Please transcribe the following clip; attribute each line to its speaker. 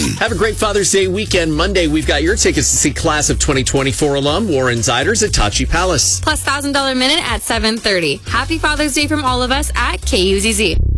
Speaker 1: Have a great Father's Day weekend. Monday, we've got your tickets to see Class of 2024 alum Warren Ziders at Tachi Palace.
Speaker 2: Plus $1,000 minute at 7:30. Happy Father's Day from all of us at KUZZ.